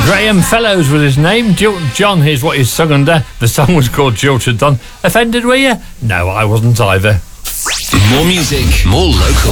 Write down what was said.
Graham Fellows was his name. John, here's what he's sung under. The song was called Jilted Don. Offended, were you? No, I wasn't either. More music, more local.